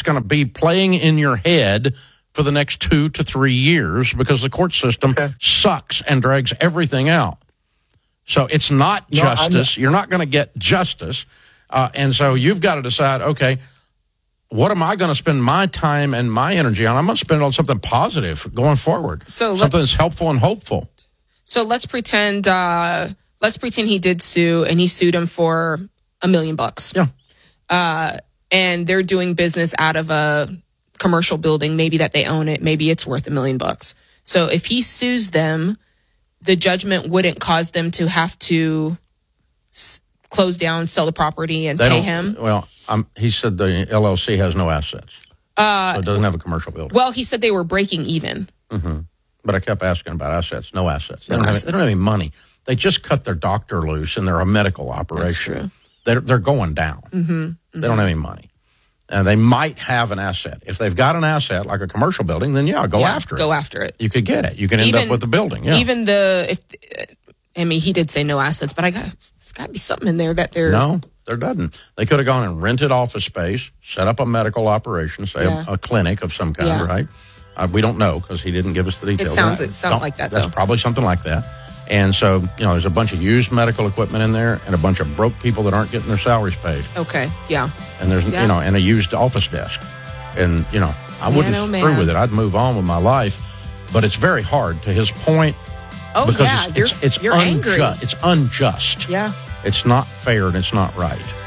going to be playing in your head for the next 2 to 3 years because the court system sucks and drags everything out. So it's not justice. You're not going to get justice. And so you've got to decide, okay, what am I going to spend my time and my energy on? I'm going to spend it on something positive going forward. So something that's helpful and hopeful. So let's pretend he did sue, and he sued him for $1 million. Yeah. And they're doing business out of a commercial building, maybe that they own it, maybe it's worth $1 million. So if he sues them, the judgment wouldn't cause them to have to close down, sell the property, and pay him. Well, he said the LLC has no assets, so it doesn't have a commercial building. Well, he said they were breaking even. Mm-hmm. But I kept asking about assets. No assets. They don't have any money. They just cut their doctor loose, and they're a medical operation. That's true. They're going down. Mm-hmm. They don't have any money. And they might have an asset. If they've got an asset like a commercial building, then go after it. Go after it. You could get it. You can end up with the building. Yeah. Even he did say no assets, but there's got to be something in there that they're... No, there doesn't. They could have gone and rented office space, set up a medical operation, say a clinic of some kind, right? We don't know because he didn't give us the details. It sounds like that, though. That's probably something like that. And so, there's a bunch of used medical equipment in there and a bunch of broke people that aren't getting their salaries paid. Okay, yeah. And there's, and a used office desk. And, I wouldn't screw with it. I'd move on with my life. But it's very hard, to his point. Oh, because it's you're angry. It's unjust. Yeah. It's not fair and it's not right.